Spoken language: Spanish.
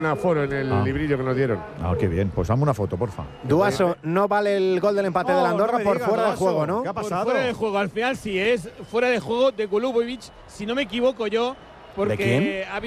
un aforo en el librillo que nos dieron. Ah, qué bien. Pues dame una foto, porfa. Duaso, no vale el gol del empate de la Andorra por fuera de juego, ¿no? ¿Qué ha Por pasado? fuera de juego. Al final sí es fuera de juego de Golubovic, si no me equivoco yo. Porque ¿De quién? ha habido